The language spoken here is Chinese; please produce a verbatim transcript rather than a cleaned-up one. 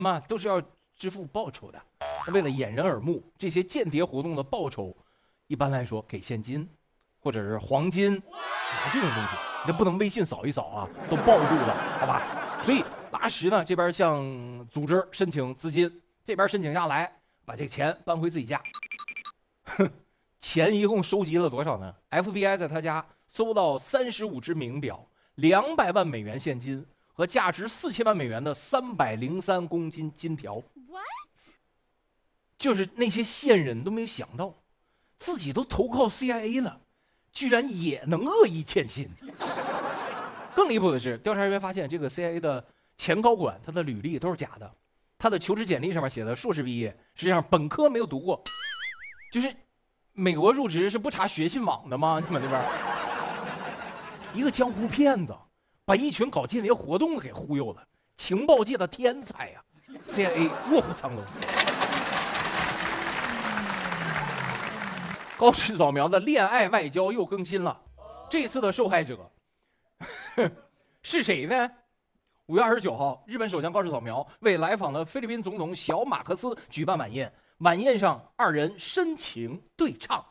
嘛都是要支付报酬的。为了掩人耳目，这些间谍活动的报酬，一般来说给现金，或者是黄金啊这种东西，你这不能微信扫一扫啊，都暴露了，好吧？所以拉什呢这边向组织申请资金，这边申请下来，把这钱搬回自己家。哼，钱一共收集了多少呢 ？F B I 在他家搜到三十五只名表、两百万美元现金和价值四千万美元的三百零三公斤金条。 What？ 就是那些线人都没有想到，自己都投靠 C I A 了，居然也能恶意欠薪。更离谱的是，调查人员发现这个 C I A 的前高管他的履历都是假的，他的求职简历上面写的硕士毕业，实际上本科没有读过。就是美国入职是不查学信网的吗？你们那边一个江湖骗子，把一群搞间谍活动的给忽悠了，情报界的天才呀、啊、！C I A 卧虎藏龙。高市早苗的恋爱外交又更新了，这次的受害者是谁呢？五月二十九号，日本首相高市早苗为来访的菲律宾总统小马克思举办晚宴，晚宴上二人深情对唱。